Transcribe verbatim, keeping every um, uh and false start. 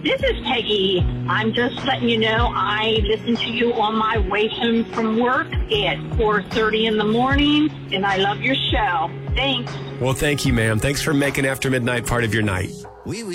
This is Peggy. I'm just letting you know I listen to you on my way home from work at four thirty in the morning, and I love your show. Thanks. Well, thank you, ma'am. Thanks for making After Midnight part of your night. Oui, oui.